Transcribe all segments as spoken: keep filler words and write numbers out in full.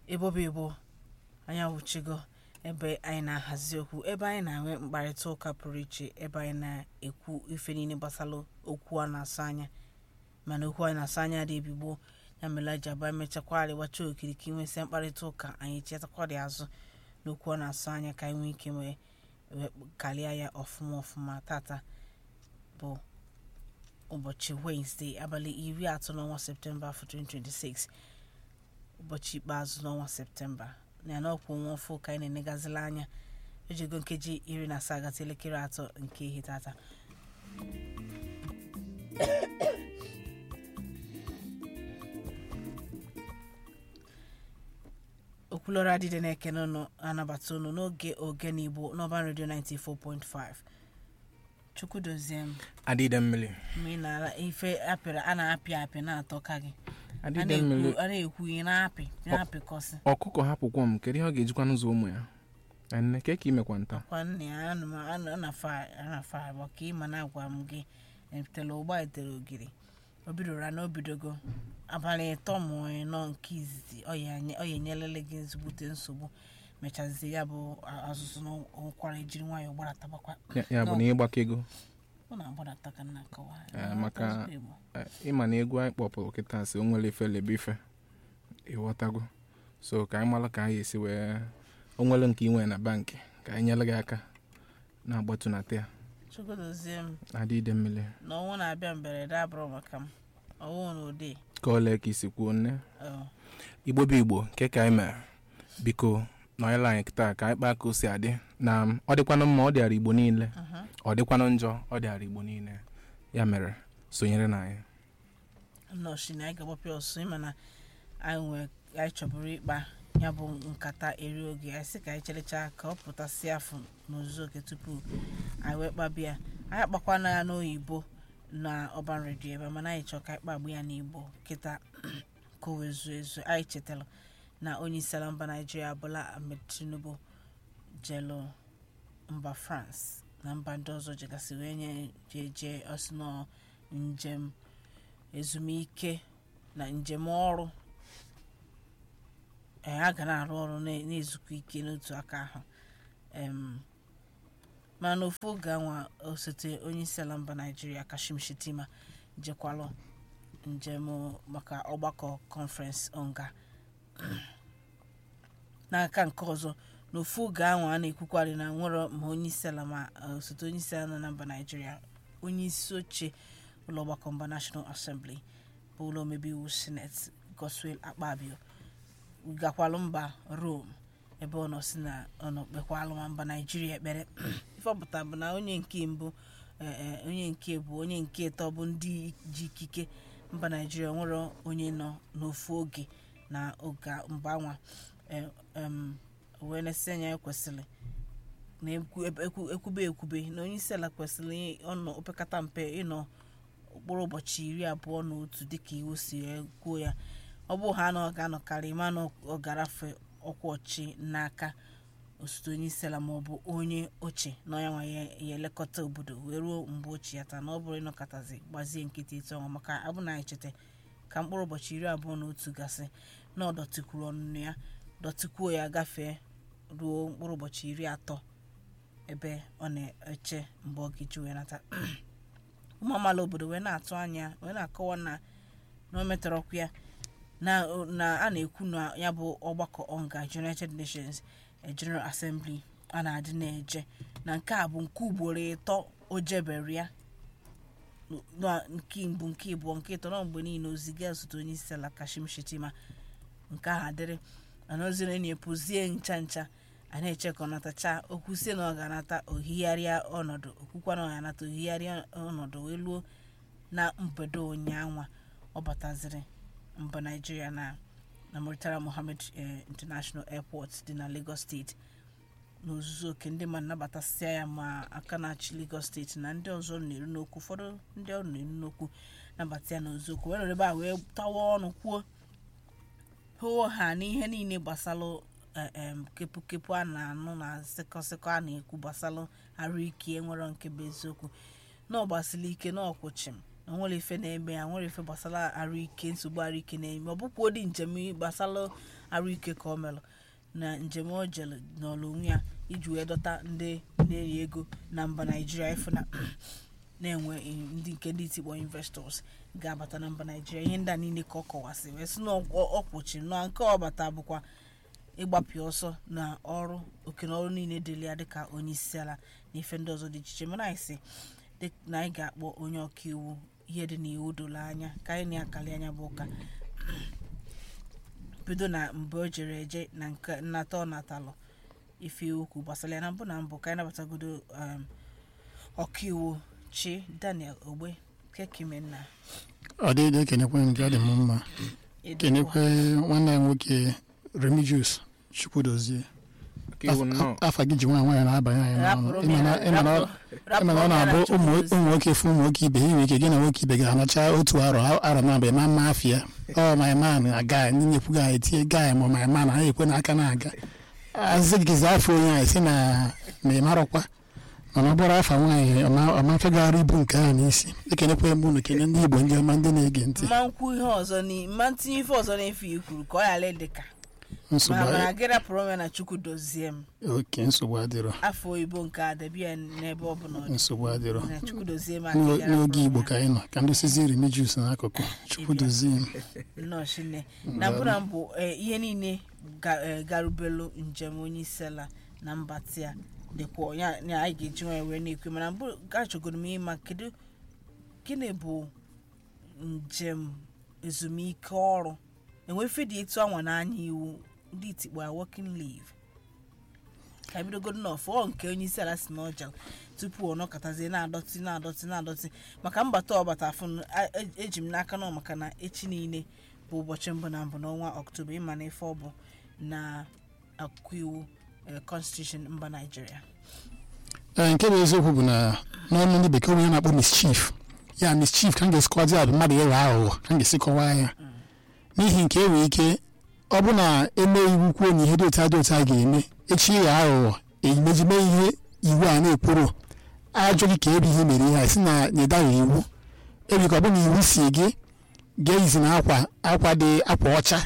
ebobe ebo anyị awụchigo ebe anyị na-ahazi okwu ebe anyị na-enwe mkparịta ụka pụrụ iche ebe anyị na-ekwu ife niile gbasara okwu a na-asa anya mana okwu anyị na-asa anya dị ebigbo ya mere ji aba emechakwa arịwacha okirikiri nwesịa mkparịta ụka anyị chetakwa dị azụ n'okwu a na-asa anya ka anyị nwee ike wee kalịa ya ọfụma ọfụma. Tata bụ ụbọchị Wednesday abalị iri atọ n'ọnwa Septemba afọ twenty twenty-six, ụbọchị ikpeazụ n'ọnwa Septemba na n'ọkwa nwa ọfụ ka anyị na-enegazila anya ejego nkeji iri na asaa gata elekere atọ nke ihe tata. Okwulọra adịdị na-ekene ụnụ anabata ụnụ n'oge Ogene Igbo n'Urban Radio ninety-four point five. Chukwudozie m adịdị mmiri mgbe ị na-ala ife apịrị a na-apị apị na-atọ ka gị a adịdị mmiri na-ekwu ihe na-apị na-apịkọsị ọkụkọ hapụkwa m kedu ihe ọ ga-ejikwa n'ụzọ ụmụ ya nne ka ka imekwa nta kwa nne ya anafa bụ ka ịma na-agwa m gị etere ụgba etere ogiri o bidoro na obidogo abalị ịtọ ma ịnọ nke izizi ọ ya enyelele gị ezigbote nsogbu mechazi ya bụ azụzụ n'ụkwara ejiri nwayọọ gbaratabakwa ya bụ na ịgbakọ ego ọ na-agbadata ka nna akọwa maka ịma na egwu anyị kpọpụrụ kịta si o nwere ife lebe ife ịghọtago so ka anyị mara ka anyị esi wee o nwere nke inwe na bankị ka anyị nyere gị aka na-agbatu na tea Chukwudozie m adịdị mmiri na ọnwụ na-abịa mberede abụrụ maka m ọwụ na ụdị ka ole ka isi kwuo nne Igbo bụ Igbo nke ka anyị mere biko nọnyere anyị kịta ka anyị kpaa ka o si adị na ọ dịkwanụ mma ọ dịara Igbo niile ọ dịkwanụ njọ ọ dịara Igbo niile ya mere sonyere na anyị nnọchi na anyị ga-agbapịa ọsọ ịma na anyị chọburu ịkpa ya bụ nkata eri oge anyị sị ka anyị cherechaa ka ọ pụtasị afọ n'ozuzu oke tupu anyị wee kpabịa anyị akpakwana ya n'oyibo na Urban Radio ebe mana anyị chọọ ka anyị kpagbu ya n'Igbo kịta ka o wee zuo ezu. Anyị chetara na onye isi ala mba Naịjirịa Bola Ahmed Tinubu jelu mba France na mba ndị ọzọ jegasị wee nye jeje ọsịnọ njem ezumike na njem ọrụ a ga na-arụ ọrụ na-ezukọ ike n'otu aka ahụ mana ofu oge anwa osote onye isi ala mba Naịjirịa Kashim Shettima jekwalụ njem maka ọgbakọ conference onga n'aka nke ọzọ n'ofu oge ahụ a na-ekwukwari na nwere ma onye isi ala ma osote onye isi ala na mba Naịjirịa onye isi oche ụlọ ọgbakọ mba National Assembly bụ ụlọ omebe iwu Senate Godswill Akpabio gakwalụ mba Rome ebe ọ nọ si na ọ nọ kpekwalụ ma mba Naịjirịa ekpere ife ọpụta bụ na onye nke mbụ onye nke bụ onye nke ịtọ bụ ndị ji ikike mba Naịjirịa nwere onye nọ n'ofu oge na oge mba nwa wee na-esi anya ekwesịrị na ekwube ekwube na onye isi ala kwesịrị ọnọ opekata mpe ịnọ okporo ụbọchị iri abụọ na otu dịka iwu si kwuo ya. Ọ bụ ha na ọ ga-anọkarị ma na ọ garafe ọkwa ọchị n'aka osote onye isi ala maọbụ onye oche na ya nwa ya elekọta obodo wee ruo mgbe ochie ya taa na ọ bụrụ ịnọkọtazi gbazie nkịtị etu ọnwa maka abụ na anyị chete ka mkpụrụ ụbọchị iri abụọ na otu gasị na ọ dọtịkwuru ọnụnụ ya dọtịkwuo ya gafee ruo mkpụrụ ụbọchị iri atọ ebe ọ na-eche mgbe ọ ga-eji wee nata ụmụ amaala obodo wee na-atụ anya wee na-akọwa na na o metọrọkwa ya na a na-ekwu na ya bụ ọgbakọ onga United Nations General Assembly a na-adị na-eje na nke a bụ nke ugboro ịtọ o jebere ya nke mbụ nke ịbụọ nke ịtọ na mgbe niile oziga osote onye isi ala Kashim Shettima nke ahụ adịrị mana ozire na-epụzie ncha ncha a na-eche ka ọ natacha okwu si na ọ ga-anata ohigharịa ọnọdụ okwukwa na ọ ga-anata ohigharịa ọnọdụ wee luo na mbedo ụnyaahụ ọ bataziri mba Nigeria na na Murtala Mohammed International Airport dị na Lagos State n'ozuzu oke ndị mmadụ nabatasịa ya ma aka na-achị Lagos State na ndị ọzọ na-eru n'okwu ụfọdụ ndị ọrụ na-eru n'okwu nabata ya n'ozu okwu wee nọrọ ebe a wee tawa ọnụ kwuo hoo ha n'ihe niile gbasalụ kepụkepụ a na-anụ na sekọsekọ a na-ekwu gbasalụ arụ ike nwere nke bụ eziokwu na ọ gbasiri ike na ọkwụchim na nwere ife na-eme ya nwere ife gbasara arụike nsogbu arụike na-eme ọ bụkwa ụdị njem gbasara arụike ka ọ melụ na njem o jere n'ọlụ onwe ya iji wee dọta ndị na-eri ego na mba Naijiria ịfụ na na-enwe ndị nke ndị tikpọ investors ga-abata na mba Naijiria ihe ndị a niile ka ọ kọwasị wee sị na ọ kpọchiri na nke ọ bata bụkwa ịgbapụ ọsọ na ọrụ oke na ọrụ niile dịrị ya dịka onye isi ala na ife ndị ọzọ dị iche iche mana anyị sị na anyị ga-akpọ onye ọka iwu ihe dị n'iwu doro anya ka anyị na-akali anya bụ ụka bido na mgbe o jere eje na nke nnata ọ natalụ ife okwu gbasara ya na mbụ na mbụ ka anyị nabatagodo ọkaiwu Chi Daniel Ogbe kekimenna ọ dịghị ekenekwe m dị m mma kenekwe nwanne ya nwoke Remigius Chukwudozie afa gị ji nwa nwaanyị na-abanye anyị n'ọnụ ịma na ọ na-abụ ụmụ nwoke fụ ụmụ nwoke ibe inwe ike gị na nwoke ibe ga-anọcha otu arọ arọ na-abịa ma mma afịa ọ my man aga ndị nyekwu ga etinye gaa ma my man anyị ekwe n'aka na-aga azị gịzi afọ onye anyị si na ma ị marọkwa mana ọ bụrụ afa nwaanyị ọmafegara ibu nke ahụ n'isi ekenekwe mbụ na ekene ndị Igbo ndị ọma ndị na-ege ntị ma nkwu ihe ọzọ ma ntinye ife ọzọ na-efe ikwuru ka ọ ghara ịdịka ma gịra pụrụ na Chukwudozie m oke nsogbu adịrọ afọ Igbo nke adabịa n'ebe ọ bụla nsogbu adịrọ m n'oge Igbo ka anyị nọ ka ndị sizi Remigius n'akụkụ Chukwudozie m nnọchine na mbụ na mbụ ihe niile garubelu njem onye isi ala na mbatịa dịkwa ya anyị ga-eji nwa wee na-ekwe mana mbụ gachọgoro m ịma kedu gịnị bụ njem ezumike ọrụ enwefe dị etu anwa n'anya iwu ndị itikpo ya working leave ka bidogodo n'ọfọ nke onye isi ala si n'ọja tupu ọ nọkọtazie na-adọtị na-adọtị na-adọtị maka mbata ọbata afọ eji m n'aka nọ maka na echi niile bụ ụbọchị mbụ na mbụ n'ọnwa Ọktoba ịma na ife ọ bụ na akwụkwọ iwu constitution mba Nigeria nke bụ eziokwu bụ na n'ọnụ ndị bekee onye na-akpọ mischief ya mischief ka m ga-esikọzi abụ mmadụ ịghọ aghụghọ ka m ga-esikọwa ya n'ihi nke enwere ike ọ bụ na eme iwu kwuo na ihe dị otu adị otu a ga-eme echi ịghọ aghụghọ emejime ihe iwu a na-ekwuru ajọ gị ka ebe ihe mere ihe a si na ịdaghị iwu ebe ka ọ bụ na iwu si gị ga-eyizi na akwa akwa dị akwa ọcha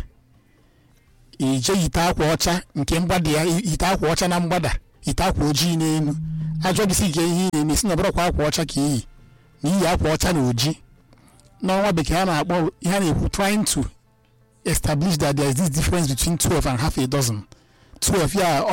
ije yite akwa ọcha nke mgbada ya yite akwa ọcha na mgbada yite akwa ojii n'elu ajọ gị si gị ihe na-eme si na ọbụrụkwa akwa ọcha ka iyi na iyi akwa ọcha na oji n'ọnwa bekee a na-akpọ ihe a na-ekwu trying to establish that there is this difference between twelve and half a dozen twelve ya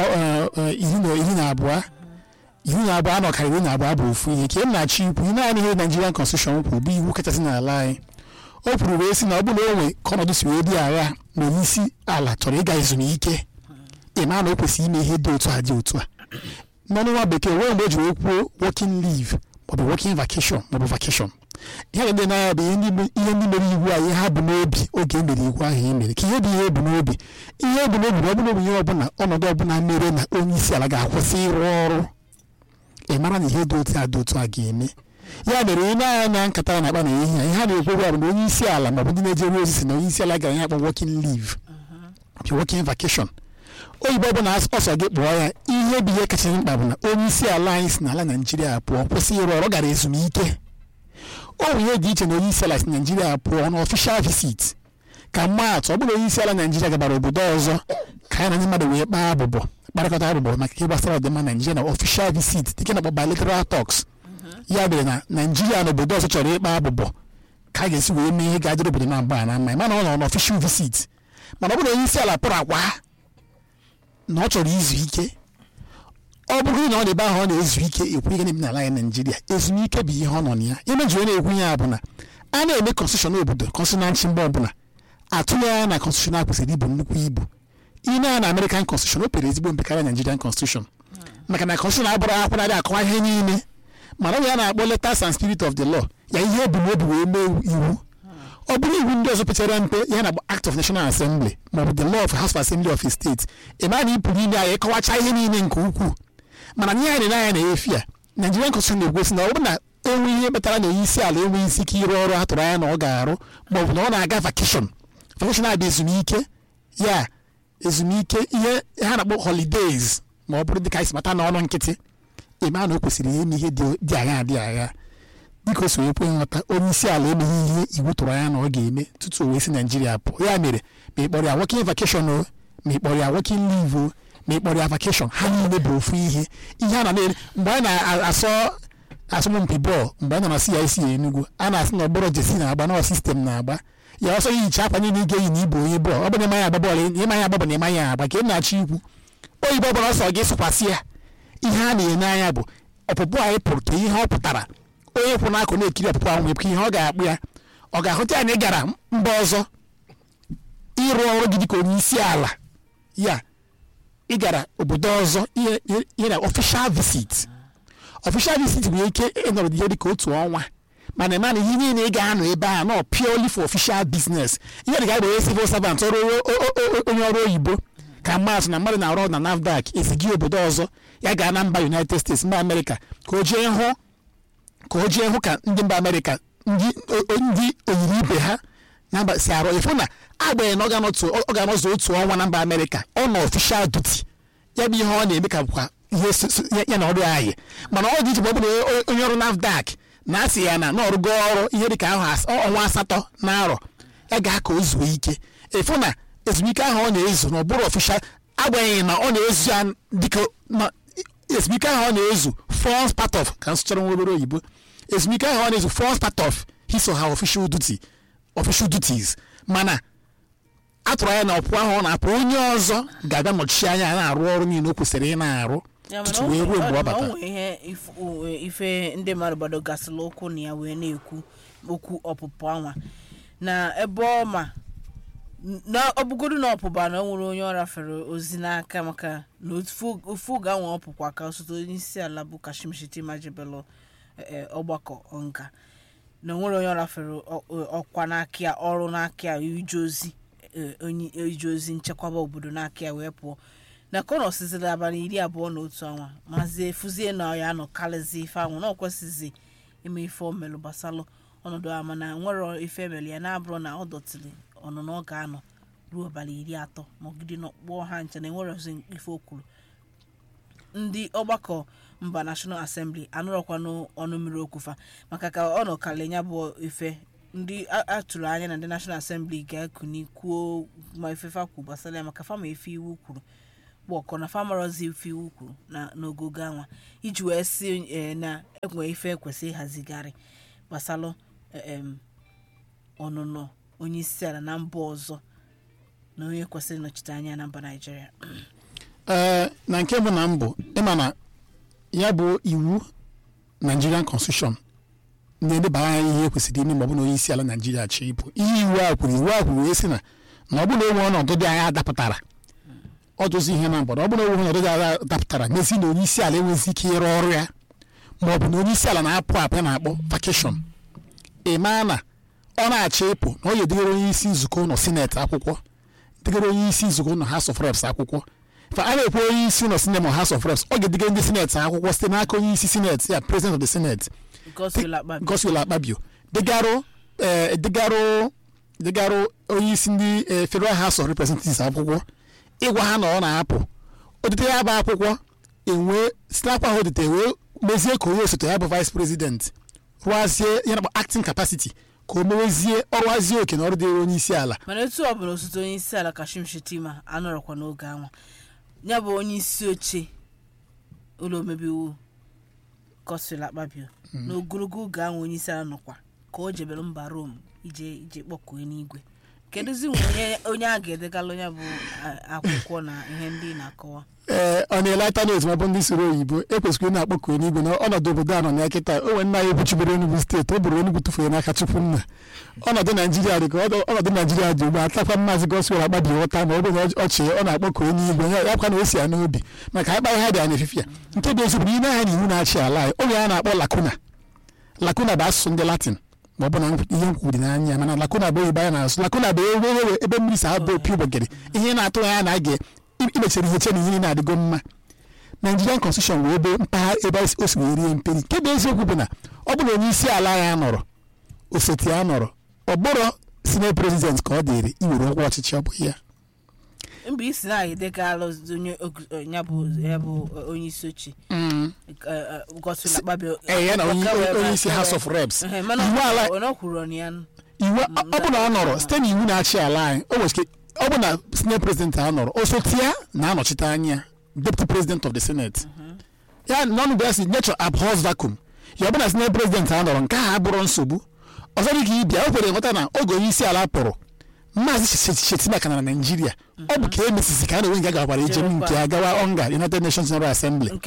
iri na abụọ iri na abụọ anọ karịrị na abụọ bụ ofu ihe ka m na-achọ ikwu naanị ihe Nigerian Constitution kwuru bụ iwu kachasị n'ala anyị o kwuru wee sị na ọ bụla o nwe ka ọnọdụ si wee dị agha na onye isi ala chọrọ ịga ezumike ịma na o kwesịrị ime ihe dị otu a dị otu a n'ọnụ nwa bekee wee mgbe o ji wee kwuo working leave maọbụ working vacation maọbụ vacation ihe ndị na-aya bụ ihe ndị mere iwu a ihe ha bụ n'obi oge e mere iwu ahụ e mere ka ihe bụ ihe bụ n'obi ihe bụ n'obi na ọ bụla ihe ọbụla ọnọdụ ọbụla mere na onye isi ala ga-akwụsị ịrụ ọrụ ị mara na ihe dị otu a dị otu a ga-eme ya mere ị na-anya na nkata na-akpa na ihe ihe ha na-ekwu bụ na onye isi ala maọbụ ndị na-ejere ozi si na onye isi ala gara ya akpọ working leave bụ working vacation oyibo bụ na ọsọ gị kpọọ ya ihe bụ ihe kacha mkpa bụ na onye isi ala anyị si n'ala Naijiria pụọ kwụsị ịrụ ọrụ gara ezumike ọ bụ ihe dị iche na onye isi ala si Naijiria pụọ na official visit ka mmaatụ ọ bụrụ onye isi ala Naijiria gabara obodo ọzọ ka ya na ndị mmadụ wee kpaa abụbọ kparịkọta abụbọ maka ihe gbasara ọdịmma Naijiria na official visit dịka na bilateral talks ya mere na Naijiria na obodo ọzọ chọrọ ịkpa abụbọ ka a ga-esi wee mee ihe ga-adịrị obodo na mgba na mma mana ọ nọ na official visit mana ọ bụrụ onye isi ala pụrụ akwa na ọ chọrọ izu ike ọ bụrụ na ọ na-ebe ahụ ọ na-ezu ike ekwu ihe na-eme n'ala ya Naijiria ezumike bụ ihe ọ nọ na ya ihe mejiri na-ekwu ya bụ na a na-eme constitution obodo constitution nchi mgbe ọbụla atụle anya na constitution a kwesịrị ibu nnukwu ibu ị na na American constitution o pere ezigbo mpe karịa Nigerian constitution maka na constitution abụrụ akwụkwọ na-adị akọwa ihe niile mana ọ ya na-akpọ letters and spirit of the law ya ihe ebu n'obi wee mee iwu ọ bụrụ iwu ndị ọzọ pechara mpe ya na Act of National Assembly maọbụ the law of House of Assembly of a state ịma na ịpụrụ ime anya ịkọwacha ihe niile nke ukwuu mana nye anyị n'anya na-efi ya Nigerian constitution na-egosi na ọ bụrụ na enwe ihe kpatara na onye isi ala enweghị isi ike ịrụ ọrụ a tụrụ anya na ọ ga-arụ maọbụ na ọ na-aga vacation vacation abịa ezumike ya ezumike ihe ha na-akpọ holidays ma ọ bụrụ dịka anyị si mata n'ọnụ nkịtị ịma na o kwesịrị ihe ime ihe dị agha adị agha biko so ekwe nghọta onye isi ala emeghị ihe iwu tụrụ anya na ọ ga-eme tutu o wee si Naijiria pụọ. Ya mere ma ịkpọrọ ya working vacation o ma ịkpọrọ ya working leave o ma ịkpọrọ ya vacation, ha niile bụ ofu ihe. Ihe a na mgbe anyị na-asọ asọmpi bọọlụ, mgbe anyị nọ na C I C Enugu, a na-asị na ọbụrụ jesi na-agba na sistem na-agba ya ọsọ ihicha akwa niile ị ga-eyi na ibu onye bọọlụ. Ọ bụ na ịmanya agba bọọlụ, ịmanya agba bụ na ịmanya agba ka ị na-achọ ikwu oyibo ọbụla ọsọ gị sụkwasị ya. Ihe a na-enye anya bụ ọpụpụ anyị pụrụ ka ihe ọ pụtara. Onye kwụ n'akụ na-ekiri ọpụpụ ahụ nwepụ ihe ọ ga-akpụ ya. Ọ ga-ahụta anyị gara mba ọzọ ịrụ ọrụ gị dịka onye isi ala, ya ị gara obodo ọzọ ihe na official visit. Official visit nwere ike ịnọrọ ihe dịka otu ọnwa, mana ịma na ihe niile ị ga-anọ ebe a nọ purely for official business. Ihe dịka a bụ civil servant ọrụ onye ọrụ oyibo ka mmadụ na mmadụ na-arụ na NAFDAC esighị obodo ọzọ, ya gaa na mba United States, mba Amerịka ka o jee hụ ka o jee hụ ka ndị mba Amerịka ndị oyiri ibe ha na mba si arụ. Ịfụ na agbanyeghị na ọ ga-anọzụ otu ọnwa na mba Amerịka, ọ nọ official duty, ya bụ ihe ọ na-eme ka bụkwa ihe ya na ọrụ anyị. Mana ọ dị iche ma ọ bụ na onye ọrụ NAFDAC na-asị ya na n'ọrụgo ọrụ ihe dịka ahụ ọnwa asatọ na arọ, ya ga ka o zuo ike. Ịfụ na ezumike ahụ ọ na-ezu na ọ bụrụ official, agbanyeghị na ọ na-ezu ya dịka na ezumike ahụ ọ na-ezu forms part of ka nsụchara nwa obere oyibo, ezumike ahụ ọ na-ezu forms part of his or her official duty official duties. Mana atụrụ anya na ọpụ ahụ ọ na-apụ onye ọzọ ga-abịa nọchi anya na-arụ ọrụ niile o kwesịrị ị na-arụ tutu wee ruo mgbe ọ bata. Ife ndị mmadụ gbado gasịrị ụkwụ na ya wee na-ekwu okwu ọpụpụ anwa na ebe ọma na ọbụgodu na ọpụba na o nwere onye ọ rafere ozi n'aka maka na ofu ga nwa ọpụkwa ka osote onye isi ala bụ Kashim Shettima jebelo ọgbakọ nka na nwere onye ọ rafere ọkwa n'aka ya, ọrụ n'aka ya, ije ozi onye ije ozi nchekwaba obodo n'aka ya wee pụọ na ka ọ nọsiziri abalị iri abụọ na otu ọnwa maazị efuzie na ya nọ kalịzi ife ahụ na ọ kwesịzi ime ife o melụ gbasalụ ọnọdụ ama na nwere ife emeli ya na-abụrụ na ọ dọtịrị ọnụ na ọ ga-anọ ruo abalị iri atọ nọgide n'ọkpụkpọ ha nche na enwere ozi ife o kwuru. Ndị ọgbakọ mba National Assembly anụrọkwanụ ọnụ mmiri okwufa maka ka ọ nọ kalị ya bụ ife ndị atụrụ anya na ndị National Assembly ga-ekuni kwuo ma ife fa kwuru gbasara ya maka fama ife iwu kwuru bụ ọkọ na famarozi ife iwu kwuru na n'ogogo anwa iji wee si na enwe ife ekwesị ịhazigharị gbasalụ ọnụnọ onye isi ala na mba ọzọ na onye kwesịrị nọchite anya na mba Naịjirịa. Ee, na nke bụ na mbụ ịma na ya bụ iwu Nigerian Constitution na-edeba anya ihe kwesịrị ime ma ọ bụ na onye isi ala Naịjirịa chọọ ịpụ. Ihe iwu a kwuru iwu a kwuru wee sị na na ọ bụ na onwe ọnọdụ dị anya dapụtara ọ dozi ihe na mgbọrọ, ọ bụ na onwe ọnọdụ dị anya dapụtara mezi na onye isi ala enwezi ike ịrụ ọrụ ya ma ọ bụ na onye isi ala na-apụ apụ ya na-akpọ vacation. Ịma na ọ na-achọ ịpụ na ọ ga-edegara onye isi nzukọ ụlọ sineti akwụkwọ, degara onye isi nzukọ ụlọ House of Reps akwụkwọ. Fa a na-ekwu onye isi ụlọ sineti ma House of Reps, ọ ga-edegara ndị sineti akwụkwọ site n'aka onye isi sineti ya President of the Senate Godswill Akpabio degarụ degarụ degarụ onye isi ndị Federal House of Representatives akwụkwọ ịgwa ha na ọ na-apụ. Odite ya bụ akwụkwọ enwe site akwa ahụ odite wee mezie ka onye osote ya bụ Vice President rụazie ya na acting capacity ka o mewezie ọrụazie oke na ọrụ dịrị onye isi ala. Mana etu ọ bụla osote onye isi ala Kashim Shettima anọrọkwa n'oge anwa ya bụ onye isi oche ụlọ omebe iwu Godswill Akpabio n'ogologo oge ahụ onye isi ala nọkwa ka o jebere mba Rome ije ije kpọkuo n'igwe. Kedụzi nwere onye a ga-edegalụ ya bụ akwụkwọ na ihe ndị na-akọwa? Ee, ọ na-eleta n'otu ma ọ bụ ndị soro oyibo ekwesịrị na-akpọkuo n'igwe na ọnọdụ obodo a nọ na kịta. O nwere nna ya ebuchibere Enugu steeti, o bụrụ Enugu tụfuo n'aka Chukwu nna. Ọnọdụ Naijiria dị ka ọnọdụ Naijiria dị ugbu a atakwa Maazị Godswill Akpabio ghọta ma ọ bụ na ọchị ọ na-akpọkuo n'igwe ya kwa na o si ya n'obi maka akpa ihe dị anya n'efifia nke bụ ezigbo ihe ahụ na iwu na-achị ala anyị. Onye a na-akpọ lakuna lakuna bụ asụsụ ndị Latin ma ọ bụ na ihe nkwuru dị n'anya, mana lakuna bụ oyibo anyị na-asụ. Lakuna bụ ebe ebe mmiri si abụ opi ụgbọgịrị ihe na-atụ anya na a ga-imechara ihe che na ihe na-adịgo mma. Nigerian Constitution wee ebe mpaghara ebe o si wee rie mperi. Nke bụ eziokwu bụ na ọ bụ na onye isi ala ya nọrọ osote ya nọrọ ọ bụrụ Senate President ka ọ dịrị iwere ụgwọ ọchịchị ọ bụ ya. mgbe isi na-agide ka alụ onye ya bụ ya bụ onye isi ochi gosiri akpabio ya na onye isi House of Reps iwu ala ọ kwuru ọnụ ya iwu ọ bụ na ọ nọrọ site n'iwu na-achị ala anyị o nwere ọ bụ na Senate President a nọrọ osotia na-anọchite anya Deputy President of the Senate ya nọnụ bụ ya si nature abhors vacuum ya ọ bụ na Senate President a nọrọ nke a abụrụ nsogbu ọzọ dị ka ịbịa o kwere nghọta na oge onye isi ala pụrụ Maazị Shettima ka na Naịjirịa ọ bụ ka emesisi ka a na-enwe nke gakwara ejem nke agawa onga United Nations General Assembly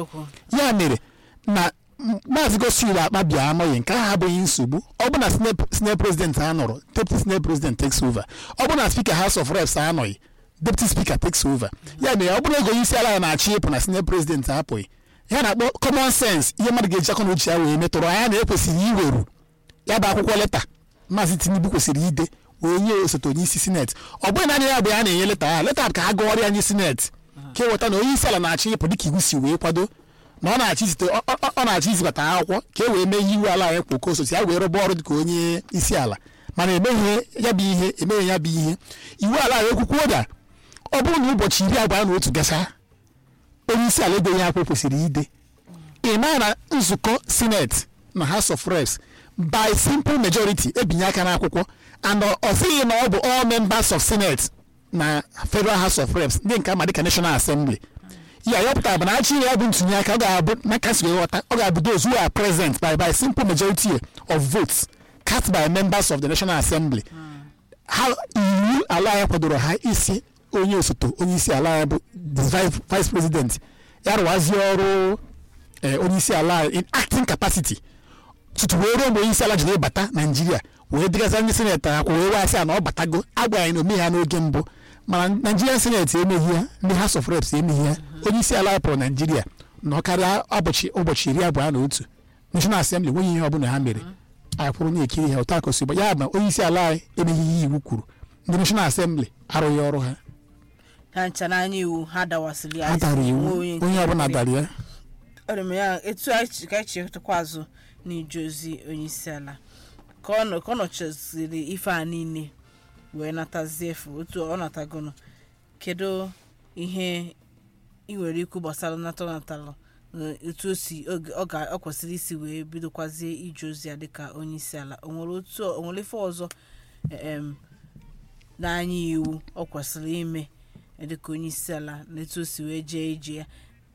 ya mere na Maazị Godswill Akpabio amaghị nke ahụ abụghị nsogbu ọ bụ na Senate President a nọrọ Deputy Senate President takes over ọ bụ na Speaker House of Reps anọghị Deputy Speaker takes over ya mere ọ bụ na oge onye isi ala ya na-achị ịpụ na Senate President apụghị ya na-akpọ common sense ihe mmadụ ga-eji akọ na uche ya wee metụrụ anya na ekwesịrị iweru ya bụ akwụkwọ leta Maazị Tinubu kwesịrị ide wee nye osote onye isi Senate ọ bụghị naanị ya bụ ya na-enye leta ya leta ka ha gụọrọ ya nye Senate ka eweta na onye isi ala na-achị ịpụ dịka iwu si wee kwado na ọ na-achị izite ọ na-achị izibata akwụkwọ ka e wee mee ihe iwu ala anyị kpụ ka osote ya wee rụba ọrụ dịka onye isi ala mana emeghị ya bụ ihe emeghị ya bụ ihe iwu ala anyị ekwukwo da ọ bụrụ na ụbọchị iri abụọ na otu gachaa onye isi ala edeghị akwụkwọ kwesịrị ide ị maa na nzukọ Senate na House of Reps by simple majority ebinye aka n'akwụkwọ and ọ sịghị na ọ bụ all members of Senate na Federal House of Reps ndị nke ama dịka National Assembly ya ya pụtara bụ na achị ya bụ ntụnye aka ọ ga-abụ na kasị ghọta ọ ga-abụ those who are present by by simple majority of votes cast by members of the National Assembly ha iwu ala ya kwadoro ha isi onye osote onye isi ala ya bụ the Vice President ya rụwazie ọrụ onye isi ala in acting capacity tutu wee ruo mgbe onye isi ala jiri ịbata Naịjirịa wee dịgasị ndị seneti akwụ wee wasị a na ọ batago agwaghị na omeghe ha n'oge mbụ mana Naịjirịa seneti emeghị ya ndị House of Reps emeghị ya onye isi ala pụrụ Naịjirịa na ọ karịa ụbọchị ụbọchị iri abụọ na otu National Assembly nweghị ihe ọbụla ha mere anyị kwụrụ na-ekiri ha ụtọ akọsi ya na onye isi ala anyị emeghị ihe iwu kwuru ndị National Assembly arụghị ọrụ ha ha ncha n'anya iwu ha dawasịrị ha dara iwu onye ọbụla dara ya ya etu anyị ka echekwa azụ n'ije ozi onye isi ala ka ọ nọchaziri ife a niile wee natazie efu otu ọ natagono kedu ihe ị nwere ikwu gbasara nata natalụ etu osi ọ kwesịrị isi wee bidokwazie ije ozi ya dịka onye isi ala o nwere otu o nwere ife ọzọ n'anya iwu ọ kwesịrị ime dịka onye isi ala na etu osi wee jee ije ya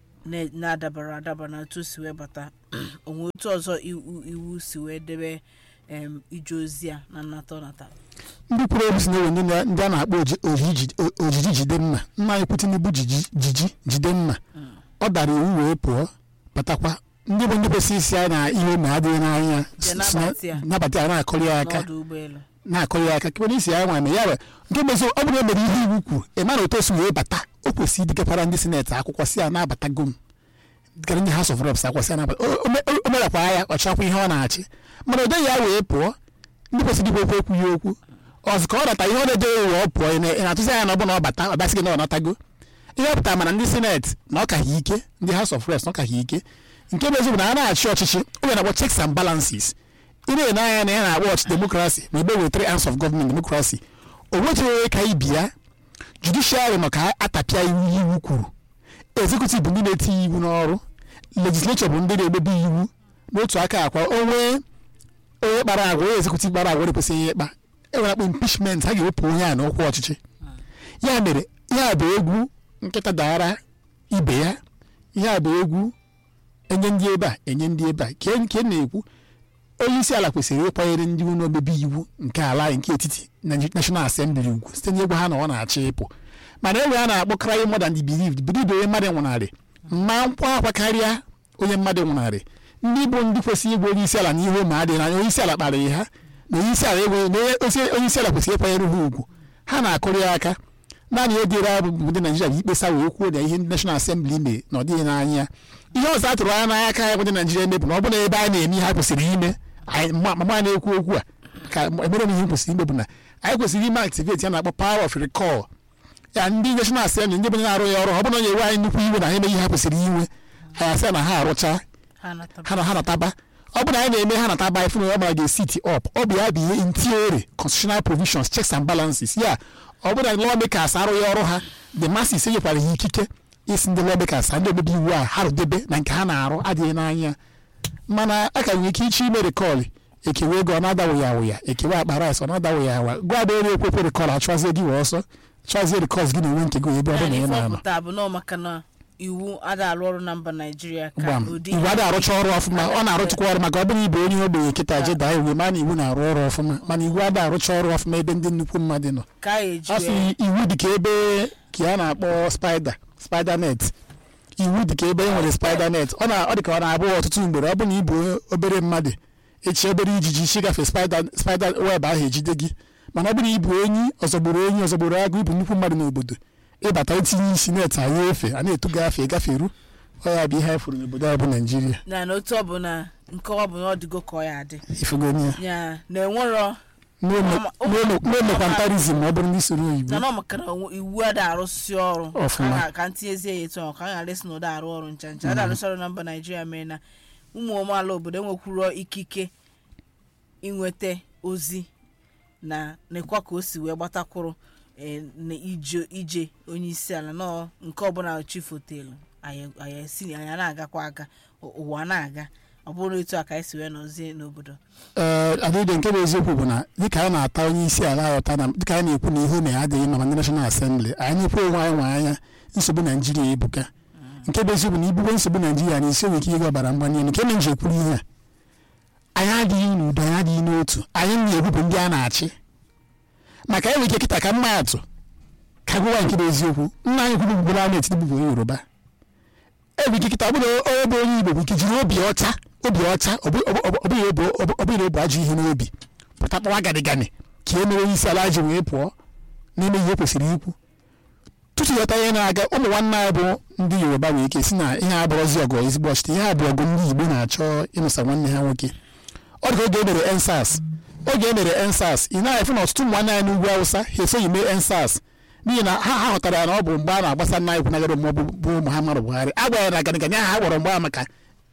na-adabara adaba na etu osi wee bata onwe otu ọzọ iwu si wee debe ije ozi a na nnata nata ndị kwuru obi si na-ewe ndị a na-akpọ ojiji jide mma nna anyị Tinubu jiji jide mma ọ dara iwu wee pụọ batakwa ndị bụ ndị kwesịrị isi ya na ihe ma adịghị n'anya nabata ya na-akọrị ya aka na-akọrị ya aka kemgbe isi ya nwa eme ya nke mezi ọ bụrụ emere ihe iwu kwuru ema na otu osi wee bata o kwesịrị idịgakwara ndị Seneti akwụkwọ si ya na-abatago m dịkara ndị House of Reps akwụkwọ si ya na-abata o merakwa ya ọchakwa ihe ọ na-achị mana ode ya wee pụọ ndị kwesịrị ikwu okwu ekwu ya okwu ọzọ ka ọ nata ihe ọ na-ede ewe ọ pụọ ị na-atụzi anya na ọ bụ na ọ bata ọ basị gị na ọ natago ihe pụtara mana ndị Seneti na ọ kaghị ike ndị House of Reps na ọ kaghị ike nke bụ eziokwu na a na-achị ọchịchị o nwere na-akpọ checks and balances ị na-ene anya na ya na-akpọ ọchịchị demokrasi ma ebe were three arms of government demokrasi o nwetere ka ibi ya judiciary maka atapịa iwu iwu kwuru executive bụ ndị na-etinye iwu n'ọrụ legislature bụ ndị na-egbebe iwu n'otu aka akwa onwe onye kpara agwa onye executive kpara agwa ekwesịghị ịkpa enwere akpọ impeachment ha ga-ewepụ onye a n'ọkwa ọchịchị ya mere ya bụ egwu nkịta dara ibe ya ya bụ egwu enye ndị ebe a enye ndị ebe a ke nke na-ekwu onye isi ala kwesịrị ịkwanyere ndị ụlọ omebe iwu nke ala nke etiti na National Assembly ugwu site n'egwu ha na ọ na-achọ ịpụ mana enwe a na-akpọ crying more than the believed believed onye mmadụ nwụnarị mma nkwa akwa karịa onye mmadụ nwụnarị ndị bụ ndị kwesịrị ịgwa onye isi ala n'ihu ma adịghị n'anya onye isi ala kparịrị ha na onye isi ala egwe na onye isi ala kwesịrị ịkwanyere ha ugwu ha na-akụrụ ya aka naanị ihe dịrị abụ ndị Naijiria bụ ikpesa wee kwuo na ihe National Assembly mee na ọ dịghị n'anya ihe ọzọ a tụrụ anya n'anya aka ya bụ ndị Naijiria eme bụ na ọ bụ na ebe a na-eme ihe ha kwesịrị ime mama na-ekwu okwu a ka emere ihe kwesịrị ime bụ na anyị kwesịrị ime activate ya na-akpọ power of recall ya ndị National Assembly ndị bụ na-arụ ya ọrụ ọ bụrụ na onye nwe anyị nnukwu iwe na ha eme ihe ha kwesịrị inwe anyị asị na ha arụcha ha na ha nataba ọ bụ na anyị na-eme ha na taba ife na ọ mara ga-esiti up ọ bụ ya bụ ihe in theory constitutional provisions checks and balances ya ọ bụ na lawmakers arụ ya ọrụ ha the masses enyekwara ha ikike isi ndị lawmakers ndị obodo iwu a ha rụdebe na nke ha na-arụ adịghị n'anya mana a ka nwere ike iche ime rekọl ekewe ego ọ na-adawo ya awụ ya ekewe akpa rice ọ na-adawo ya awa gwa ada ere ekwekwe rekọl achọzie gị wee ọsọ chọzie rekọl gị na-enwe nke gị ebe ọ bụla ị na-anọ bụ na maka na iwu ada arụ ọrụ na mba Naịjirịa ka ụdị iwu ada arụcha ọrụ ọfụma ọ na-arụchakwa ọrụ maka ọ bụrụ ibe onye ogbenye kịta je daa iwu mana iwu na-arụ ọrụ ọfụma mana iwu ada arụcha ọrụ ọfụma ebe ndị nnukwu mmadụ nọ asị iwu dịka ebe ka a na-akpọ spider spider net iwu dịka ebe e nwere spider net ọ dịka ọ na-abụ ọtụtụ mgbere ọ bụ na ịbụ obere mmadụ echi obere ijiji chi gafe spider spider web ahụ ejide gị mana ọ bụrụ ịbụ enyi ọzọgburu enyi ọzọgburu agụ ịbụ nnukwu mmadụ n'obodo ịbata itinye isi net anyị efe a na-etu gafe gaferu ọ ya bụ ihe anyị furu n'obodo a bụ Naijiria na n'otu ọ bụ na nke ọ bụ na ọ dịgo ka ọ ya adị ifegonia ya na-enwerọ n'emekwantarizm ma ọ bụrụ ndị soro oyibo na ọ maka na iwu ada arụsị ọrụ ọfụma ka ntinyezie ya etu ọ ka a ghara isi na ụda arụ ọrụ ncha ncha ada arụsị ọrụ na mba Naịjirịa mere na ụmụ amaala obodo enwekwuro ikike inweta ozi na nekwa ka o si wee gbatakwuru ije ije onye isi ala nọ nke ọbụla chief hotel anyị si anyị na-agakwa aga ụwa na-aga ọ bụrụ etu a ka anyị si wee nọzie n'obodo ee adịdị nke bụ eziokwu bụ na dịka anyị na-ata onye isi ala aghọta na dịka anyị na-ekwu na ihe na ya adịghị mma ndị National Assembly anyị na-ekwu onwe anyị nwe anya nsogbu Naijiria ebuka nke bụ eziokwu na ibugbe nsogbu Naijiria na isi nwere ike ihe ọbara mgbali elu nke na-eji ekwuru ihe a anyị adịghị n'udo anyị adịghị n'otu anyị na-ebupụ ndị a na-achị maka enwe ike kịta ka mma atụ ka gụwa nke bụ eziokwu nna anyị kwuru gburu ana eti bụ onye Yoruba ebe ike kịta ọ bụrụ ebe onye Igbo bụ ike jiri obi ọcha obi ọcha ọ bụghị ebu ajọ ihe n'obi pụta kpọwa ganịganị ka e mere onye isi ala ji wee pụọ n'ime ihe o kwesịrị ikwu tutu ghọta ihe na-aga ụmụ nwanne anyị bụ ndị Yoruba nwere ike si na ihe abụrụzi ọgụ ezigbo ọchịchị ihe abụ ọgụ ndị Igbo na-achọ ịnụsa nwanne ha nwoke ọ dịka oge emere ensas oge emere ensas ị na-efu na ọtụtụ ụmụ nwanne anyị n'ugwu Awụsa ha esoghị mee ensas n'ihi na ha ha hụtara ya na ọ bụ mgbe a na-agbasa nna anyị kwunagara ma ọ bụ Muhammadu Buhari a gwara na ganịganị aha ha gbọrọ mgbe maka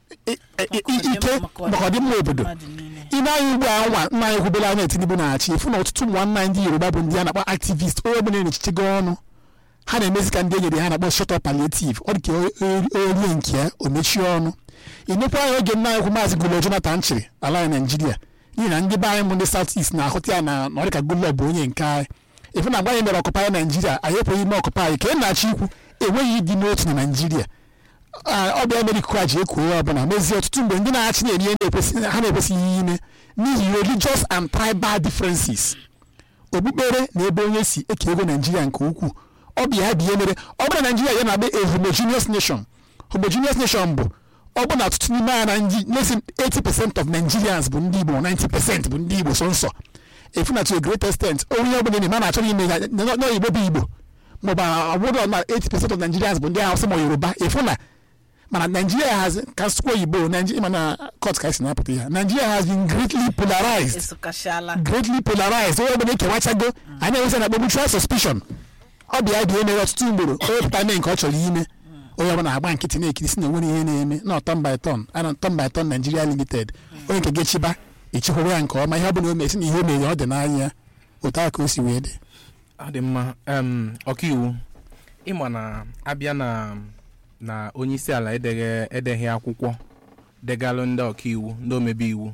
ike maka ọdịmma obodo ị na-anya ugbu a nwa nna anyị kwubela anya Tinubu na-achị efu na ọtụtụ ụmụ nwanne anyị ndị Yoruba bụ ndị a na-akpọ activist onye ọbụla na-echiche gị ọnụ ha na-emezi ka ndị e nyere ha na-akpọ shut up palliative ọ dị ka orie nke ya o mechie ọnụ ịnekwa anya oge nna anyị kwu maazị Goodluck Jonathan chịrị ala anyị Naijiria n'ihi na ndị be anyị bụ ndị South East na-ahụta ya na ọ dị ka Goodluck bụ onye nke anyị efu na agba anyị mere ọkụpa anyị Naijiria anyị ekweghị ime ọkụpa anyị ka e na-achị ikwu enweghị ịdị n'otu na Naijiria ọ bịa mere ikuku a ji eku onye ọbụla mezie ọtụtụ mgbe ndị na-achị na-eri ha na-ekwesịghị ime n'ihi religious and tribal differences okpukpere na ebe onye si eke ego Naijiria nke ukwuu ọ bụ ya bụ ihe mere ọ bụrụ na Naijiria ya na-agba a homogeneous nation homogeneous nation bụ ọ bụ na ọtụtụ n'ime ya na eighty percent of Nigerians bụ ndị Igbo ninety percent bụ ndị Igbo so nsọ efu na to a great extent onye ọbụla na-eme a na-achọrọ ime ya n'oyibo bụ Igbo maọbụ ọbụrụ na eighty percent of Nigerians bụ ndị Hausa ma Yoruba efu na mana Nigeria has ka nsukwu Igbo Nigeria mana court ka esi na-apụta ya Nigeria has been greatly polarized greatly polarized onye ọbụla ekewachago anyị enwesa na mutual suspicion ọ bịa dị emere ọtụtụ mgboro onye pụta mee nke ọ chọrọ ime onye ọbụla agba nkịtị na-ekiri si na onwere ihe na-eme na turn by turn ana turn by turn Nigeria Limited onye nke ga-echiba echekwara ya nke ọma ihe ọ bụla o mesi na ihe o mere ọ dị n'anya otu aka o si wee dị ọ dị mma ọkaiwu ịma na abịa na na onye isi ala edeghị edeghị akwụkwọ degalụ ndị ọkaiwu ndị omebe iwu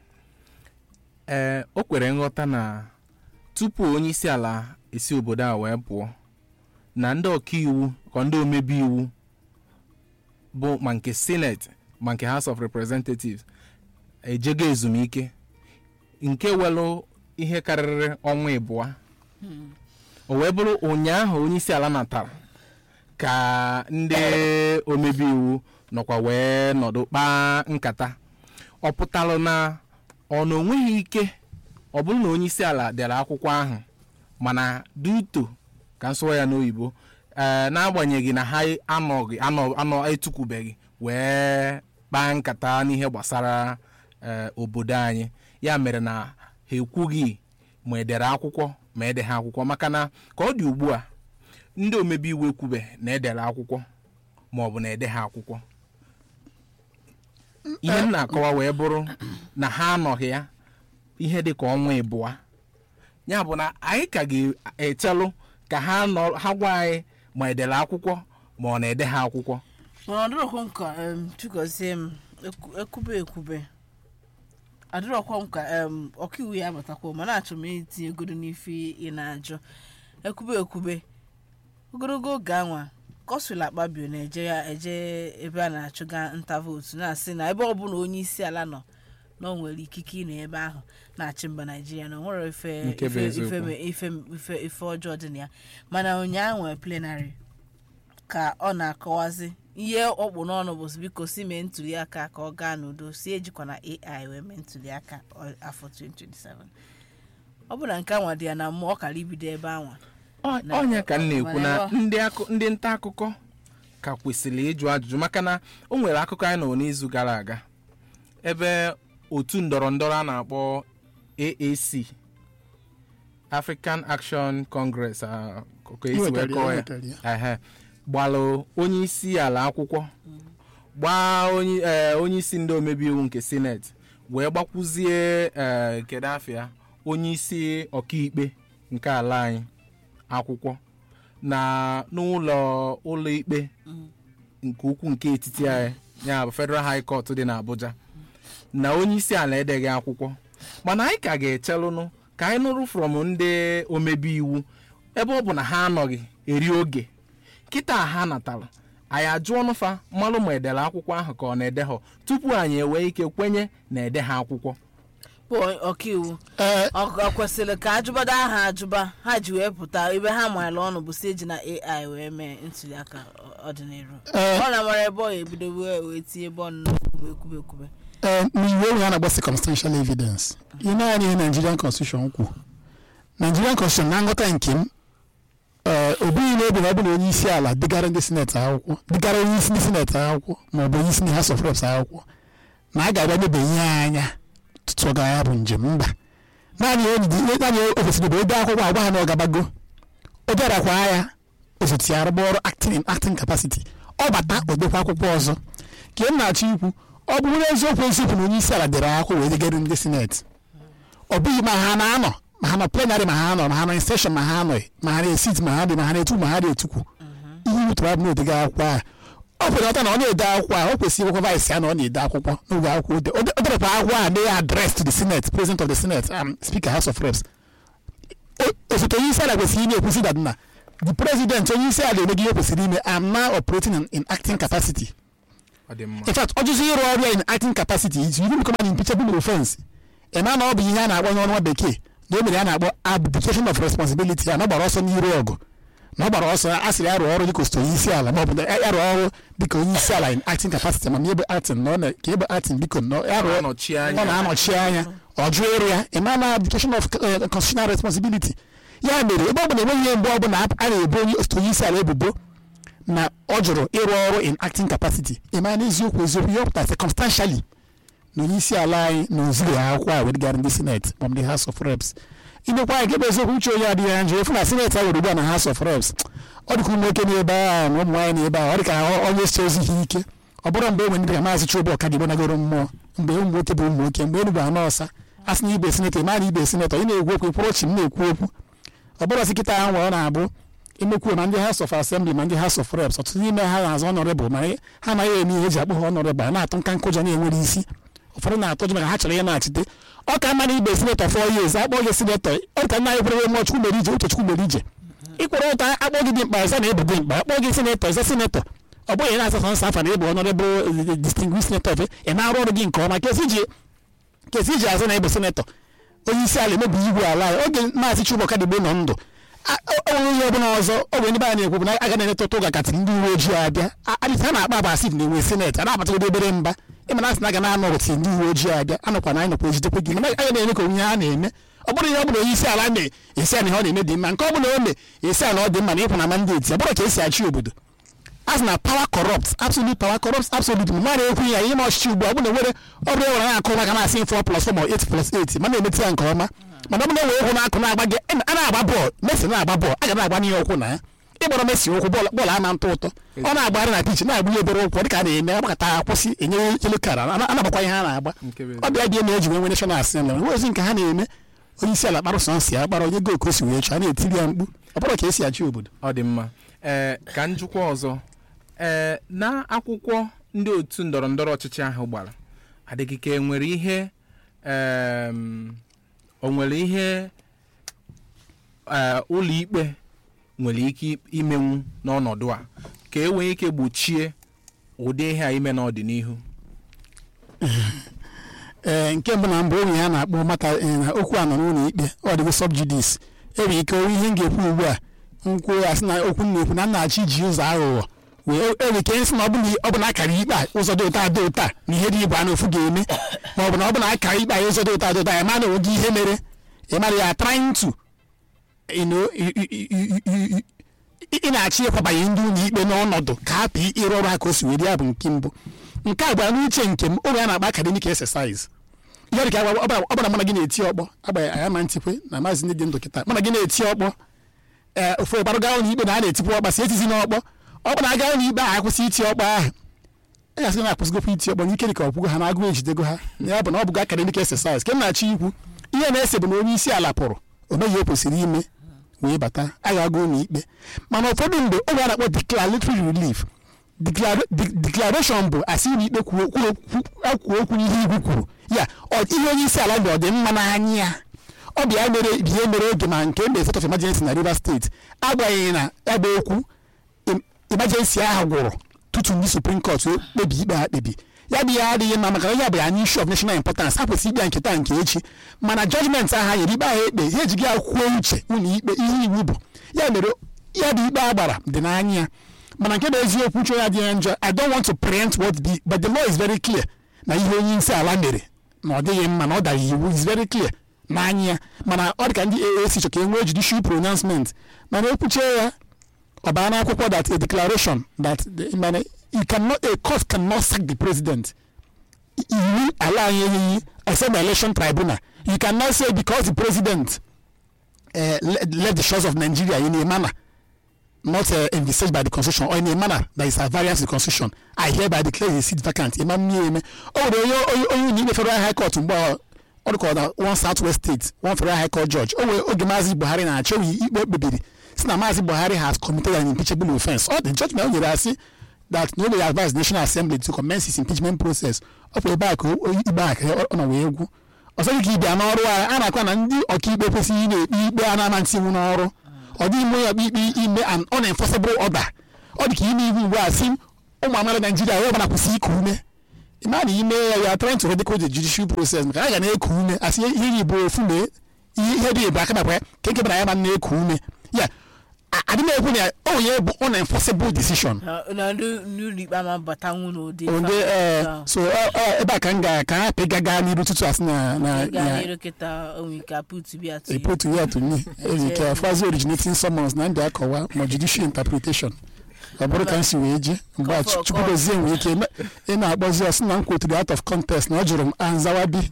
ee o kwere nghọta na tupu onye isi ala esi obodo a wee pụọ na ndị ọkaiwu ka ndị omebe iwu bụ ma nke Senate ma nke House of Representatives ejego ezumike nke welụ ihe karịrị ọnwa ịbụọ o wee bụrụ ụnyaahụ onye isi ala natara ka ndị omebe iwu nọkwa wee nọdụ kpaa nkata ọ pụtalụ na ọ na onweghị ike ọ bụrụ na onye isi ala dere akwụkwọ ahụ mana duto ka nsụwa ya n'oyibo ee n'agbanyeghị na ha anọghị anọ anọ etukwubeghị wee kpaa nkata n'ihe gbasara obodo anyị ya mere na ha ekwughị ma edere akwụkwọ ma ede ha akwụkwọ maka na ka ọ dị ugbu a ndị omebe iwu ekwube na edere akwụkwọ ma ọ bụ na ede ha akwụkwọ ihe m na-akọwa wee bụrụ na ha anọghị ya ihe dị ka ọnwa ịbụa ya bụ na anyị ka ga-echelụ ka ha nọ ha gwa anyị ma edere akwụkwọ ma ọ na-ede ha akwụkwọ mana ọdịrọkwa m ka chụgọzie m ekwube ekwube adịrọkwa m ka ọkaiwu ya abatakwa mana achọ m itinye godo n'ife ị na-ajụ ekwube ekwube ogologo oge anwa kọsụl akpabio na-eje ya eje ebe a na-achụga nta vootu na-asị na ebe ọbụla onye isi ala nọ na o nwere ikike ị na ebe ahụ na-achị mba Naịjirịa na o nwere ife ife ife ọjọọ dị na ya mana ụnyaahụ nwere plenarị ka ọ na-akọwazi ihe ọkpụ n'ọnụ bụ biko si mee ntuli aka ka ọ gaa n'udo si ejikwa na A I wee mee ntuli aka afọ twenty twenty-seven ọ bụ na nke anwa dị ya na mmụọ ọ kara ibido ebe anwa onye ka m na-ekwu na ndị nta akụkọ ka kwesịrị ịjụ ajụjụ maka na o nwere akụkọ anyị nọ n'izu gara aga ebe otu ndọrọ ndọrọ a na-akpọ A A C African Action Congress gbalụ onye isi ala akwụkwọ gbaa onye isi ndị omebe iwu nke sineti wee gbakwuzie kedu afịa onye isi ọkaikpe nke ala anyị akwụkwọ na n'ụlọ ụlọ ikpe nke ukwu nke etiti anyị ya bụ Federal High Court dị n'Abuja na onye isi ala edeghị akwụkwọ mana anyị ka ga-echelụnụ ka anyị nụrụ from ndị omebe iwu ebe ọ bụ na ha anọghị eri oge kịta ha natara anyị ajụọ ọnụfa mmalụ ma edere akwụkwọ ahụ ka ọ na-ede ha tupu anyị enwee ike kwenye na ede ha akwụkwọ ọkaiwu ọ kwesịrị ka ajụbada aha ajụba ha ji wee pụta ebe ha maara ọnụ bụ si eji na A I wee mee ntuli aka ọdịnihu ọ na-amara ebe ọ ebido wee tinye ebe ọnụ ekwube ekwube n'iwu enwe a na-agba circumstantial evidence ihe naanị ihe Nigerian Constitution kwu Nigerian Constitution na nghọta nke m obighị n'obi na ọ bụ na onye isi ala dịgara ndị sineti akwụkwọ dịgara onye isi ndị sineti akwụkwọ ma ọ bụ onye isi ndị House of Reps akwụkwọ na a ga-abịa mebe ihe anya tutu ọ ga ya bụ njem mba naanị o kwesịrị bụ ode akwụkwọ agwa ha na ọ gabago o bịarakwa ya osote ya arụba ọrụ acting in acting capacity ọ bata odekwa akwụkwọ ọzọ ka m na-achọ ikwu ọ bụrụ eziokwu eziokwu na onye isi ala dere akwụkwọ wee degara ndị sineti ọ bụghị ma ha na-anọ ma ha nọ plenarị ma ha nọ ma ha nọ in session ma ha anọghị ma ha na-esit ma ha dị ma ha na-etu ma ha dị etukwu ihe wutara bụ na odega akwụkwọ a ọ kwere ọta na ọ na-ede akwụkwọ a o kwesịrị ịgwakwa vice ya na ọ na-ede akwụkwọ n'oge akwụkwọ o derekwa akwụkwọ a na ya address to the Senate President of the Senate and Speaker House of Reps osote onye isi ala kwesịrị ime ekwusi that na the President onye isi ala emegide kwesịrị ime am now operating in, in acting capacity in fact ọ jụzi ịrụ ọrụ in acting capacity is even become an impeachable offense ema na ọ bụ ihe a na-akpọ n'ọnwa bekee na o mere a na-akpọ abdication of responsibility a na ọ gbara ọsọ n'iru ọgụ na ọ gbara ọsọ a sịrị arụ ọrụ dịka osote onye isi ala ma ọ bụ arụ ọrụ dịka onye isi ala in acting capacity ma ebe acting na ka ebe acting biko ọ na-anọchi anya ọ jụọ ịrụ ya ema na abdication of constitutional responsibility ya mere ebe ọ bụ na enweghị ihe mgbe ọ bụ na a na-ebo onye osote onye isi ala ebubo na ọ jụrụ ịrụ ọrụ in acting capacity ema na eziokwu eziokwu ya ọpụta circumstantially na onye isi ala anyị na oziri akwụkwọ a wedịgara ndị Senate ma ndị House of Reps imekwa anyị kebe eziokwu uche onye adịghị ya njọ efu na Senate a were ugbu a na House of Reps ọ dịka ụmụ nwoke n'ebe ahụ na ụmụ nwaanyị n'ebe ahụ ọ dịka onye si ozi ihe ike ọ bụrụ mgbe enwe ndị ka maazị Chubu Ọkadigbo nagoro mmụọ mgbe ụmụ nwoke bụ ụmụ nwoke mgbe enugwu anọ ọsa a sị na ibe Senate ma na ibe Senate ị na-ekwu okwu ịkwụrụ chi m na-ekwu okwu ọ bụrụ sị kịta ahụ ọ na-abụ emekwu ma ndị House of Assembly ma ndị House of Reps ọtụtụ n'ime ha na-azụ honorable ma ha anaghị eme ihe eji akpọ ha honorable a na-atụ nka nkụjọ na-enwere isi ụfọdụ na-atụ ụjọ maka ha chọrọ ihe na-achite ọ ka mma na ibe sinetọ four years akpọ gị sinetọ ọ ka nna anyị kwere nwe Chukwu mere ije Uchechukwu mere ije ịkwere ụta akpọ gị dị mkpa ịza na ebugo mkpa akpọ gị sinetọ ịza sinetọ ọ bụghị na-asasa nsọ afa na ịbụ honorable distinguished senator ị na-arụ ọrụ gị nke ọma ka esi iji azụ na ịbụ sinetọ onye isi ala emebi igwe ala ya oge maazị Chubu Ọkadigbo nọ ndụ onwe ihe ọbụla ọzọ oge ndị be anyị na-ekwu na aga na-enetọta ụga katịrị ndị uwe ojii abịa adịta na-akpa aba asif na-enwe sineti a na-abatagodo obere mba ịma na asị na aga na-anọ rụtị ndị uwe ojii abịa anọkwa na anyị nọkwa ejidekwa gị mana aga na-eme ka onye ha na-eme ọ bụrụ ihe ọ bụla onye isi ala na-esi ana ihe ọ na-eme dị mma nke ọ bụla o me esi ana ọ dị mma na ịkwụ na mandeti ọ bụrụ ka esi achị obodo a sị na power corrupts absolute power corrupts absolute mmadụ ekwu ya ihe ma ọchịchị ugbu a ọ bụ na nwere ọ bụrụ ewere na-akụ maka na-asị four plus four ma eight plus eight mana emeti ya nke ọma mana ọ bụ na enwere ụkwụ na-akụ na-agba gị a na-agba bọọlụ mesi na-agba bọọlụ a ga na-agba n'ihe ụkwụ na ya ịgbara Messi ụkwụ bọọlụ a na-ntụ ụtọ ọ na-agbara na pitch na-agbuli obere ụkwụ dịka a na-eme agbakọta akwụsị enye yellow card anabakwa ihe ha na-agba ọ bịa bịa na-eji nwe national assembly nwe ozi nke ha na-eme onye isi ala kpara sọ nsị akpara onye go kosi wee chọọ a na-etiri ya mkpu ọ bụrụ ka esi achị obodo. Ọ dị mma ee ka njikwa ọzọ ee na akwụkwọ ndị otu ndọrọ ndọrọ ọchịchị ahụ gbara adịghị ka enwere ihe o nwere ihe ụlọ ikpe nwere ike imenwu n'ọnọdụ a ka e nwee ike gbochie ụdị ihe a ime n'ọdịnihu. ee nke mbụ na mbụ onye ha na-akpọ mata na okwu a nọ n'ụlọ ikpe ọ dịgo sub judice enwere ike onwe ihe m ga-ekwu ugbu a nkwụ ya sị na okwu na-ekwu na nna-achị ji ụzọ aghụghọ wee enwere ike sị na ọ bụ na akara ikpe a ụzọ dị ụta dị ụta na ihe dị igbo a n'ofu ga-eme ma ọ bụ na ọ bụ na akara ikpe a ụzọ dị ụta dị ụta ya ma na oge ihe mere ya mara ya trying to ị na-achị ịkwabanye ndị ụlọ ikpe n'ọnọdụ ka hapụ ịrụ ọrụ ha ka o si wee dị ya bụ nke mbụ. nke a gbara n'uche nke m oge a na-akpa academic exercise ihe dị ka ọ bụla mana gị na-eti ọkpọ agba anya ma ntikwe na maazị ndị dị ndụ kịta mana gị na-eti ọkpọ ee ofu ịgbarụ gaa ụlọ ikpe na a na-etikwu ọkpa si etizi n'ọkpọ ọ bụ na aga ụlọ ikpe ahụ akwụsị iti ọkpọ ahụ a gasị na-akwụsịgokwa iti ọkpọ n'ike dị ka ọgwụgwọ ha na-agụ ejidego ha ya bụ na ọ bụgo academic exercise ka m na-achọ ikwu ihe na-ese bụ na onye isi ala pụrụ o meghị o kwesịrị ime wee bata a ga-aga ụlọ ikpe mana ụfọdụ mgbe oge a na-akpọ declaratory relief declaration bụ asị ụlọ ikpe kwuo okwu n'ihe igwu kwuru ya ihe onye isi ala dị ọ dị mma n'anya ya ọ bịa mere ihe mere oge ma nke mgbe state of emergency na Rivers steeti agbanyeghị na ya bụ okwu emergency ahụ gwụrụ tutu ndị Supreme Court kpebi ikpe ha kpebi ya bụ ya adịghị mma maka ya bụ ya issue of national importance ha kwesịrị ikpe nketa nke echi mana judgment ahụ nyere ikpe ahụ ekpe ha ejighị akwụkwọ uche ụlọ ikpe ihe iwu bụ ya mere ya bụ ikpe a gbara dị n'anya ya mana nke bụ eziokwu uche ya dị njọ I don't want to preempt what be but the law is very clear na ihe onye isi ala mere na ọ dịghị mma na ọ dara iwu is very clear n'anya ya mana ọ dị ka ndị A A C chọ ka e nwee judicial pronouncement mana ekwuche ya ọ baa n'akwụkwọ that a declaration that mana you cannot a court cannot sack the president iwu ala anyị enyeghị except the election tribunal you cannot say because the president uh, left the shores of Nigeria in a manner not uh, envisaged by the constitution or in a manner that is a variance to the constitution I hereby declare the seat vacant ema mmemme o nwere onye onye n'ime federal high court mgbe ọ dịka na one south west state one federal high court judge o nwere oge Maazị Buhari na-achọ ikpe kpebiri si na Maazị Buhari has committed an impeachable offense all the judgment o nyere asị that no may advise the National Assembly to commence its impeachment process ọ bụ ebe a ka ikpe a ka ọ nọ wee egwu ọzọ ka ịbịa n'ọrụ a na-akwa na ndị ọkaikpe kwesịrị ị na-ekpe ikpe a na-ama ntị iwu n'ọrụ ọ dị ime ya ikpe ime an unenforceable order ọ dị ka ime iwu ugbu a si ụmụ amaala Naijiria ya ọbụla kwụsị iku ume ịma na ime ya ya trying to ridicule the judicial process maka a ga na-eku ume asị ihe Igbo ofu mee ihe dị Igbo aka nakwa ya ka nke bụ na ya ma na-eku ume ya adị m ekwu na onye bụ unenforceable decision so ebe a ka m ga ka ha pegaga n'iru tutu asị na epotu ya tụnye ejike fazi originating summons na ndị akọwa ma judicial interpretation ọ bụrụ ka m si wee je mgbe a Chukwudozie nwee ike ị na-akpọzi ọsị na m kwoturu out of context na ọ jụrụ m anzawabi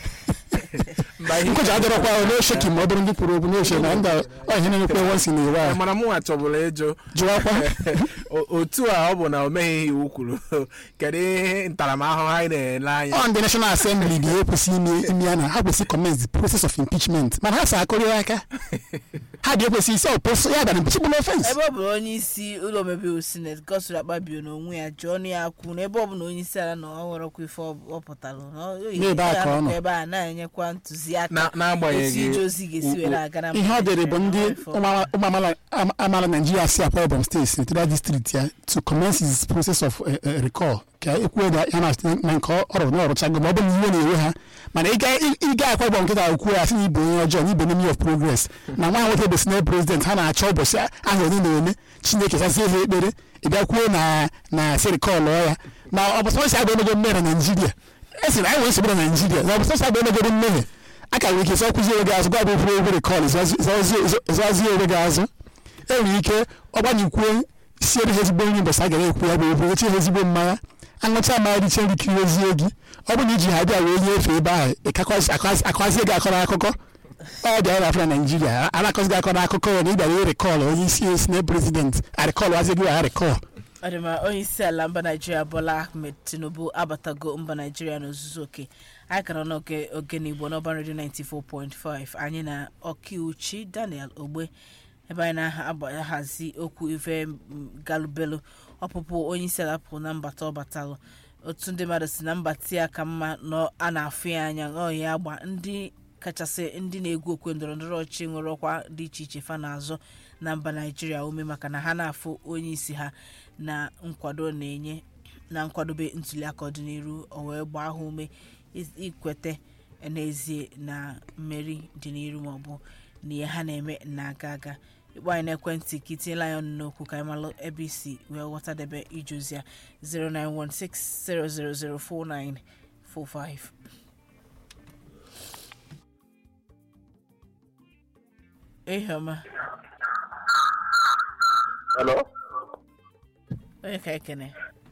nkụja adịrọkwa n'osheki ma ọ bụrụ ndị pụrụ okwu n'oche na ndị ọhịa na-emekwa once in a while mana mụ achọbụla ịjụ jụwakwa otu a ọ bụ na o meghị ihe iwu kwuru kedu ihe ntaramahụhụ anyị na-ele anya ọ ndị National Assembly dị ekwesị ime ya na ha kwesị commence the process of impeachment mana ha sa akụrị aka ha dị ekwesị isi ọpụsụ ya dara impeachable offense ebe ọ bụrụ onye isi ụlọ omebe iwu Senate Godswill Akpabio n'onwe ya jụọ na ya kwụ na ebe ọ bụla onye isi ala na ọ ghọrọkwa ife ọ pụtara n'ebe a ka ọ nọ ebe a na-enyekwa ntụziaka n'agbanyeghị ihe ọ dịrị bụ ndị ụmụ amaala Nigeria si Akwa Ibom State Senatorial District ya to commence his process of recall ka ekwuo na ya na nke ọrụ na ọrụchago ma ọ bụ na iwe na-ewe ha mana ịga Akwa Ibom nkịta okwu ya sị na ibe onye ọjọọ na ibe enemy of progress na nwa nwoke bụ Senate President ha na-achọ ụbọchị ahụ onye na-eme Chineke sazie ha ekpere ịbịa kwuo na na si recall ya na ọ bụ sọsọ abụ emego mmehie na Nigeria e sị na anyị nwere nsogbu na Nigeria na ọ bụ sọsọ abụ emego mmehie aka nwere ike sọ kwụzie onwe gị azụ gwa bụ ofere ogwe recall zọzie onwe gị azụ enwere ike ọgbanyekwuo siere ha ezigbo nri mbọsị a gara ekwu ya bụ ofere eche ha ezigbo mmanya aṅụcha mmanya riche nri kiriezie gị ọ bụ na iji ha bịa wee nye efe ebe ahụ akwazie gị akọrọ akụkọ ọ dị ọrịa afọ na Naijiria anakọzighị akọrọ akụkọ ya na ịbịara ịrekọl onye isi esi na prezident arịkọl wazigị arịkọl ọdịma onye isi ala mba Naijiria Bola Ahmed Tinubu abatago mba Naijiria n'ozuzu oke anyị kara n'oge ogene Igbo n'Ọban Radio ninety-four point five anyị na Ọkiuchi Daniel Ogbe ebe anyị na-ahazi okwu ife galubelu ọpụpụ onye isi ala pụrụ na mbata ọ batalụ otu ndị mmadụ si na mbata ya ka mma na a na-afụ ya anya ọhịa agba ndị kachasị ndị na-egwu okwe ndọrọ ndọrọ ọchịchị nwere ọkwa dị iche iche fa na-azọ na mba Naijiria ume maka na ha na-afụ onye isi ha na nkwado na-enye na nkwadobe ntuliaka ọdịnihu o wee gbaa ha ume ikwete n'ezie na mmeri dị n'iru maọbụ na ihe ha na-eme na-aga aga ịkpọ anyị n'ekwentị ka itinyela ya ọnụ n'okwu ka anyị malụ ebe isi wee ghọtadebe ije ozi ya zero nine one six zero zero zero four nine four five. Ehema. Hello? Onye ka ekene?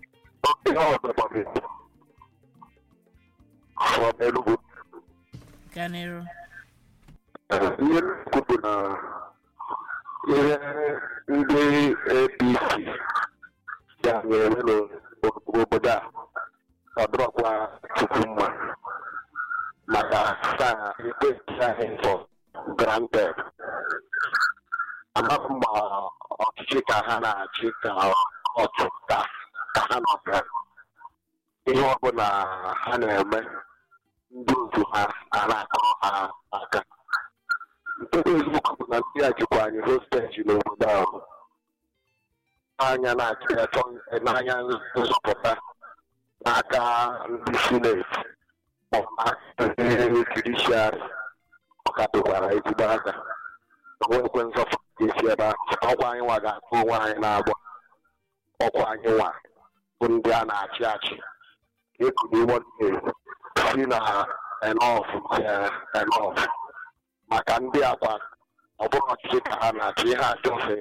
From Enugu. Ganero. Ihe kwubu na ihe ndị A P C ya na-eme n'obodo a ọ dịrọkwa chukwu mma maka saa ikpe ahụ for granted. Amaghị ma ọchịchị ka ha na-achị ka ọchụ ka ha nọbịa ihe ọbụla ha na-eme ndị otu ha a na-akọrọ ha aka. Nke eziokwu bụ na ndị a jikwa anyị hosteji n'obodo ahụ anya na-achọ n'anya nzọpụta n'aka ndị sineti maọbụ judishiarị ọkadụkwara ezigbo aka onwekwe nzọpụta ga-esi ebe ahụ ọkwa anyị nwa ga-atụ onwe anyị na-agba ọkwa anyị nwa bụ ndị a na-achị achị ekuru igbo si na enof enof maka ndị akwa ọ bụrụ ọchịchị ka ha na-achị ihe achọfe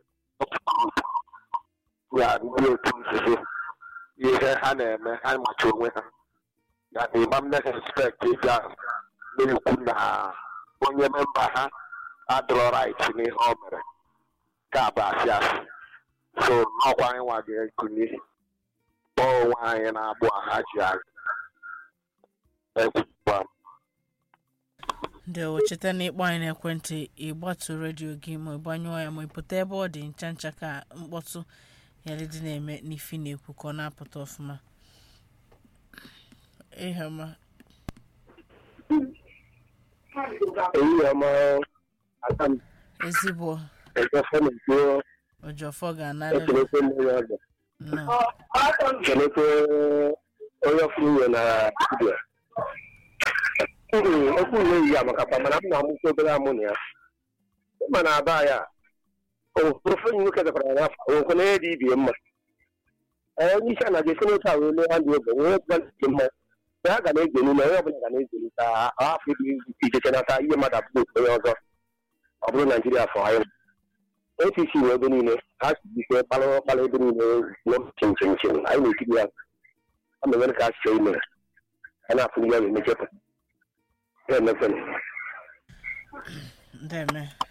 ya ndị otu nzuzo ihe ha na-eme ha macha onwe ha ya na imam na respect ịbịa na-ekwu na onye memba ha adịrọ right n'ihe ọ mere ka bụ asị asị so n'ọkwa anyị nwa ga-ekunye kpọọ onwe anyị na-abụ ha ji agụ ekwukwa ndị o cheta na ịkpọ anyị n'ekwentị ịgbatu redio gị ma ịgbanyụọ ya ma ịpụta ebe ọ dị ncha ncha ka mkpọtụ ya dị na-eme n'ifi na-ekwu ka ọ na-apụta ọfụma. Ehema. Ezigbo Ojofọ ga-anara onye ọfụ uwe na studio okwu uwe yi ya maka mana m na-amụkwa obere amụ na ya ma na aba ya ofe onye nwoke zakwara ya afọ nwekwe na ihe dị ibie mma onye isi a na ga-esi n'otu a wee lee ha ndị oge nwee ọbụla dị mma ha ga na-ege n'ime onye ọbụla ga na-ege ka afọ dị icheche nata ihe mmadụ abụọ onye ọzọ ọ bụrụ Naijiria afọ anyị A P C wee ebe niile ha si ike kpara ọkpara ebe niile chinchin anyị na-ekiri ya ọ na-enwere ka asịcha ime a na-afụ ya ga-emechepụ ya emefe Ndeme